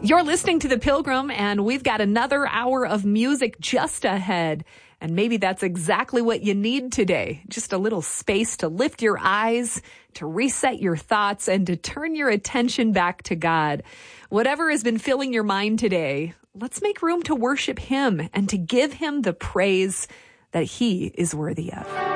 You're listening to The Pilgrim, and we've got another hour of music just ahead. And maybe that's exactly what you need today. Just a little space to lift your eyes, to reset your thoughts, and to turn your attention back to God. Whatever has been filling your mind today, let's make room to worship Him and to give Him the praise that He is worthy of.